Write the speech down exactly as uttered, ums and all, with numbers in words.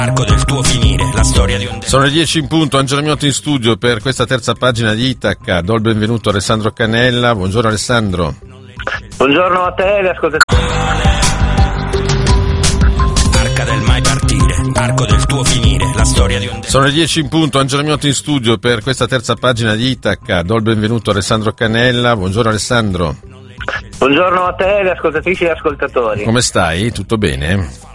Arco del tuo finire, la storia di un... Sono le dieci in punto, Angelo Miotti in studio per questa terza pagina di Itaca. Do il benvenuto a Alessandro Cannella. Buongiorno Alessandro. Buongiorno a te, ascoltatori. Arca del mai partire, arco del tuo finire, la storia di un... Sono le dieci in punto, Angelo Miotti in studio per questa terza pagina di Itaca. Do il benvenuto a Alessandro Cannella. Buongiorno Alessandro. Buongiorno a te, le ascoltatrici e gli ascoltatori. Come stai? Tutto bene?